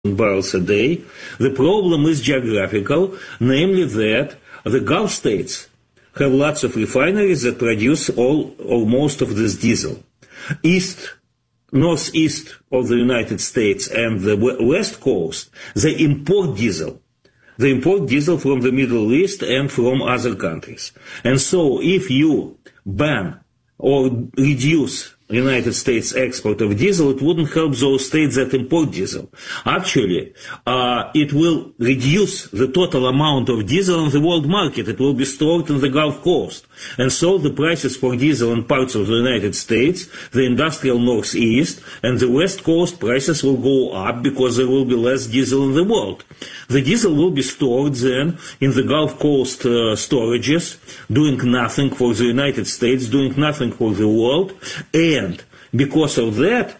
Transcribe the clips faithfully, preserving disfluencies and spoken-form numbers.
barrels a day. The problem is geographical, namely that the Gulf states have lots of refineries that produce all or most of this diesel. East, northeast of the United States and the west coast, they import diesel. They import diesel from the Middle East and from other countries. And so if you ban or reduce United States export of diesel, it wouldn't help those states that import diesel. Actually, uh, it will reduce the total amount of diesel on the world market. It will be stored in the Gulf Coast. And so the prices for diesel in parts of the United States, the industrial northeast, and the west coast prices will go up because there will be less diesel in the world. The diesel will be stored then in the Gulf Coast uh, storages, doing nothing for the United States, doing nothing for the world, and because of that,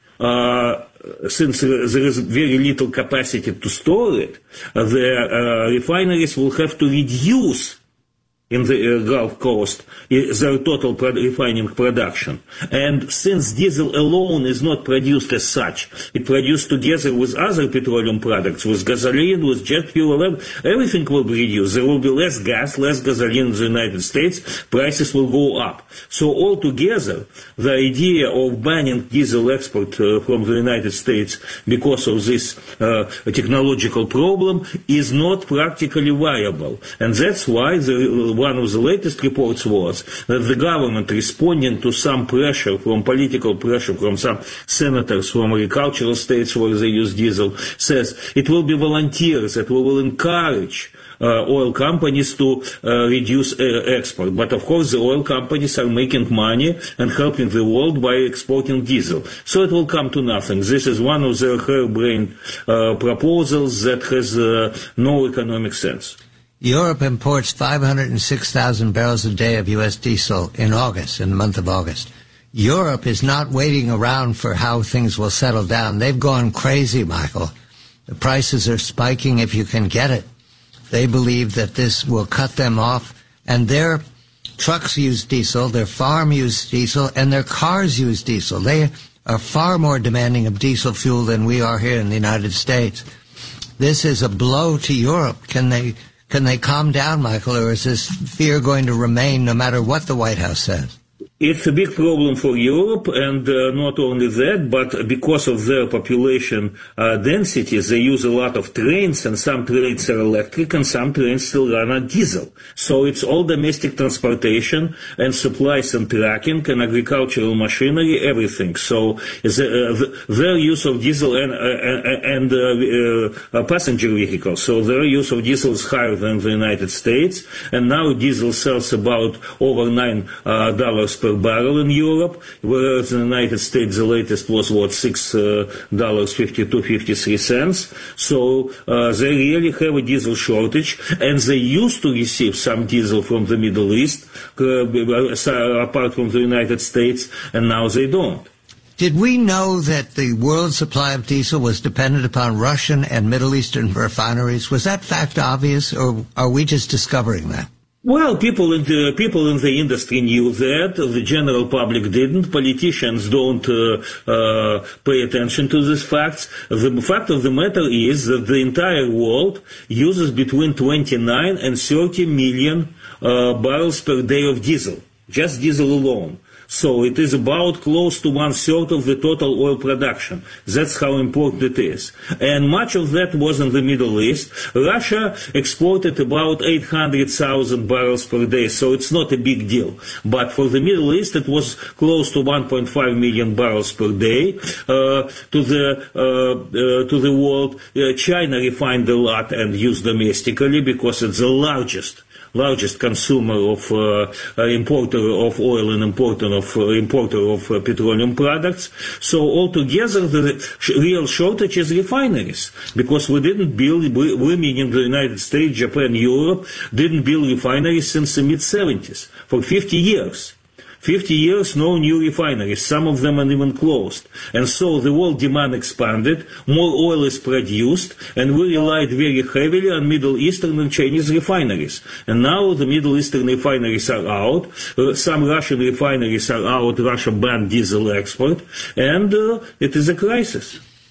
uh, since there is very little capacity to store it, uh, the uh, refineries will have to reduce in the uh, Gulf Coast their total pro- refining production. And since diesel alone is not produced as such, it produced together with other petroleum products, with gasoline, with jet fuel, everything will be reduced. There will be less gas, less gasoline in the United States, prices will go up. So altogether, the idea of banning diesel export uh, from the United States because of this uh, technological problem is not practically viable. And that's why the one of the latest reports was that the government, responding to some pressure from political pressure from some senators from agricultural states where they use diesel, says it will be volunteers that we will encourage uh, oil companies to uh, reduce uh, export. But of course the oil companies are making money and helping the world by exporting diesel. So it will come to nothing. This is one of their harebrained uh, proposals that has uh, no economic sense. Europe imports five hundred six thousand barrels a day of U S diesel in August, in the month of August. Europe is not waiting around for how things will settle down. They've gone crazy, Michael. The prices are spiking if you can get it. They believe that this will cut them off, and their trucks use diesel, their farm use diesel, and their cars use diesel. They are far more demanding of diesel fuel than we are here in the United States. This is a blow to Europe. Can they... Can they calm down, Michael, or is this fear going to remain no matter what the White House says? It's a big problem for Europe, and uh, not only that, but because of their population uh, density, they use a lot of trains, and some trains are electric, and some trains still run on diesel. So it's all domestic transportation, and supplies and tracking, and agricultural machinery, everything. So the, uh, their use of diesel and, uh, and uh, uh, passenger vehicles, so their use of diesel is higher than the United States, and now diesel sells about over nine uh, dollars per barrel in Europe, whereas in the United States the latest was what six dollars fifty-two fifty-three cents. So uh, they really have a diesel shortage, and they used to receive some diesel from the Middle East, uh, apart from the United States, and now they don't. Did we know that the world supply of diesel was dependent upon Russian and Middle Eastern refineries? Was that fact obvious, or are we just discovering that? Well, people in the people in the industry knew that. The general public didn't. Politicians don't uh, uh, pay attention to these facts. The fact of the matter is that the entire world uses between twenty-nine and thirty million uh, barrels per day of diesel, just diesel alone. So it is about close to one-third of the total oil production. That's how important it is. And much of that was in the Middle East. Russia exported about eight hundred thousand barrels per day, so it's not a big deal. But for the Middle East, it was close to one point five million barrels per day. Uh, to the uh, uh, to the world, uh, China refined a lot and used domestically because it's the largest largest consumer of uh, uh, importer of oil and importer of uh, importer of uh, petroleum products. So altogether, the sh- real shortage is refineries, because we didn't build, we, we meaning the United States, Japan, Europe, didn't build refineries since the mid seventies for fifty years. fifty years, no new refineries. Some of them are even closed. And so the world demand expanded, more oil is produced, and we relied very heavily on Middle Eastern and Chinese refineries. And now the Middle Eastern refineries are out, uh, some Russian refineries are out, Russia banned diesel export, and uh, it is a crisis.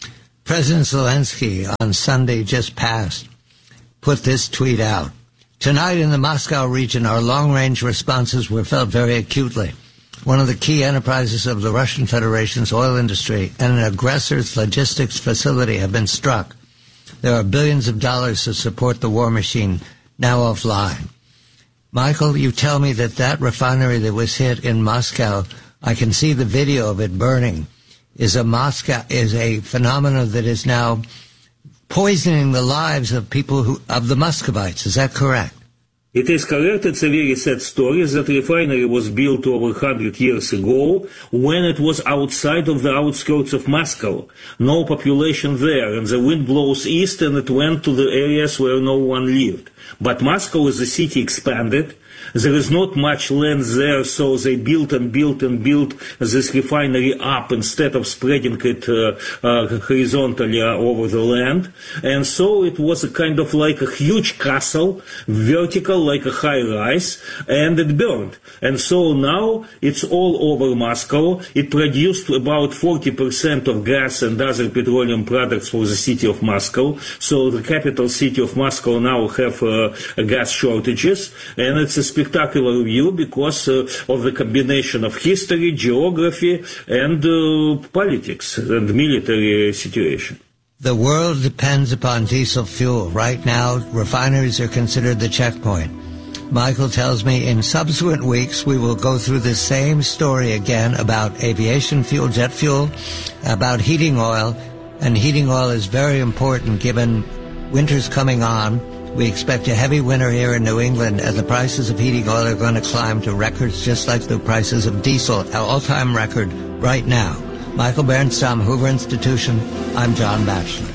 President Zelensky on Sunday just passed put this tweet out. Tonight in the Moscow region, our long-range responses were felt very acutely. One of the key enterprises of the Russian Federation's oil industry and an aggressor's logistics facility have been struck. There are billions of dollars to support the war machine now offline. Michael, you tell me that that refinery that was hit in Moscow, I can see the video of it burning, is a Moscow is a phenomenon that is now poisoning the lives of people who of the Muscovites. Is that correct? It is correct. It's a very sad story. That refinery was built over one hundred years ago when it was outside of the outskirts of Moscow. No population there, and the wind blows east and it went to the areas where no one lived. But Moscow as a city expanded. There is not much land there, so they built and built and built this refinery up instead of spreading it uh, uh, horizontally uh, over the land. And so it was a kind of like a huge castle, vertical like a high rise, and it burned. And so now it's all over Moscow. It produced about forty percent of gas and other petroleum products for the city of Moscow. So the capital city of Moscow now have uh, gas shortages, and it's a spectacular view because uh, of the combination of history, geography, and uh, politics and military situation. The world depends upon diesel fuel. Right now, refineries are considered the checkpoint. Michael tells me in subsequent weeks we will go through the same story again about aviation fuel, jet fuel, about heating oil, and heating oil is very important given winter's coming on. We expect a heavy winter here in New England, and the prices of heating oil are going to climb to records just like the prices of diesel, an all-time record right now. Michael Bernstam, Hoover Institution. I'm John Batchelor.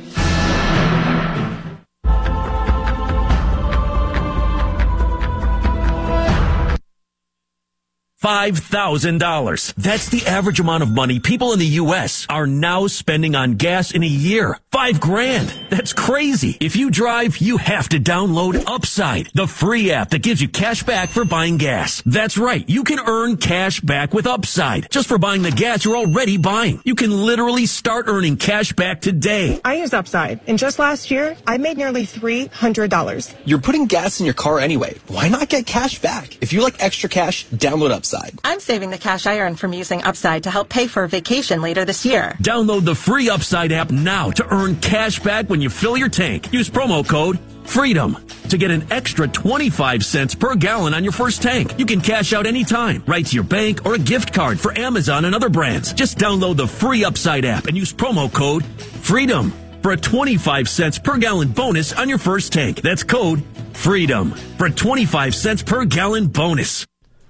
five thousand dollars. That's the average amount of money people in the U S are now spending on gas in a year. Five grand. That's crazy. If you drive, you have to download Upside, the free app that gives you cash back for buying gas. That's right. You can earn cash back with Upside just for buying the gas you're already buying. You can literally start earning cash back today. I use Upside, and just last year, I made nearly three hundred dollars. You're putting gas in your car anyway. Why not get cash back? If you like extra cash, download Upside. I'm saving the cash I earn from using Upside to help pay for a vacation later this year. Download the free Upside app now to earn cash back when you fill your tank. Use promo code FREEDOM to get an extra twenty-five cents per gallon on your first tank. You can cash out anytime, right to your bank or a gift card for Amazon and other brands. Just download the free Upside app and use promo code FREEDOM for a twenty-five cents per gallon bonus on your first tank. That's code FREEDOM for a twenty-five cents per gallon bonus.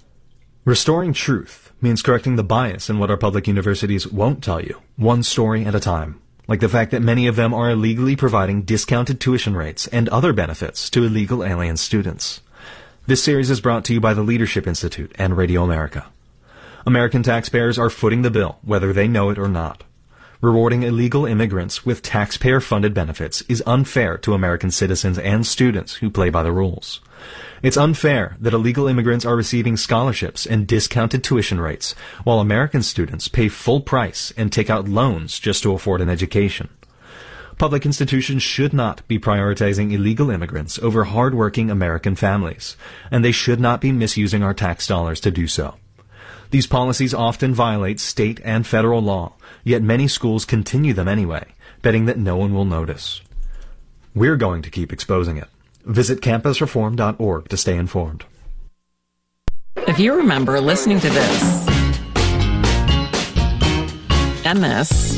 Restoring truth means correcting the bias in what our public universities won't tell you, one story at a time, like the fact that many of them are illegally providing discounted tuition rates and other benefits to illegal alien students. This series is brought to you by the Leadership Institute and Radio America. American taxpayers are footing the bill, whether they know it or not. Rewarding illegal immigrants with taxpayer-funded benefits is unfair to American citizens and students who play by the rules. It's unfair that illegal immigrants are receiving scholarships and discounted tuition rates, while American students pay full price and take out loans just to afford an education. Public institutions should not be prioritizing illegal immigrants over hardworking American families, and they should not be misusing our tax dollars to do so. These policies often violate state and federal law, yet many schools continue them anyway, betting that no one will notice. We're going to keep exposing it. Visit campus reform dot org to stay informed. If you remember listening to this, and this,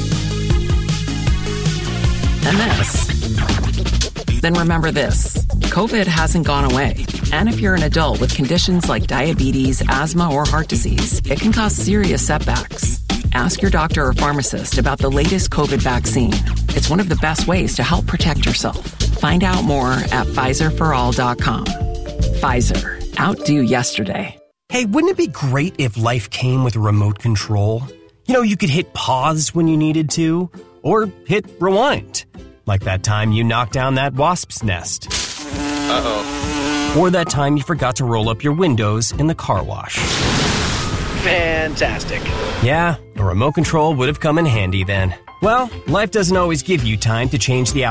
and this, then remember this. COVID hasn't gone away. And if you're an adult with conditions like diabetes, asthma, or heart disease, it can cause serious setbacks. Ask your doctor or pharmacist about the latest COVID vaccine. It's one of the best ways to help protect yourself. Find out more at Pfizer for all dot com. Pfizer. Outdo yesterday. Hey, wouldn't it be great if life came with a remote control? You know, you could hit pause when you needed to, or hit rewind. Like that time you knocked down that wasp's nest. Uh-oh. Or that time you forgot to roll up your windows in the car wash. Fantastic. Yeah, a remote control would have come in handy then. Well, life doesn't always give you time to change the